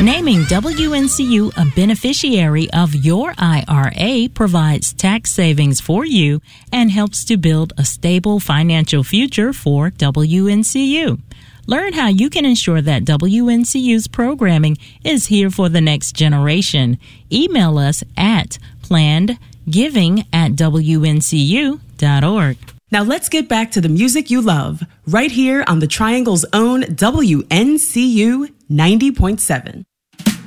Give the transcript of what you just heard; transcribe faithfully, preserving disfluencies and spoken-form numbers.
Naming W N C U a beneficiary of your I R A provides tax savings for you and helps to build a stable financial future for W N C U. Learn how you can ensure that W N C U's programming is here for the next generation. Email us at plannedgiving at W N C U dot org. Now let's get back to the music you love, right here on the Triangle's own W N C U ninety point seven.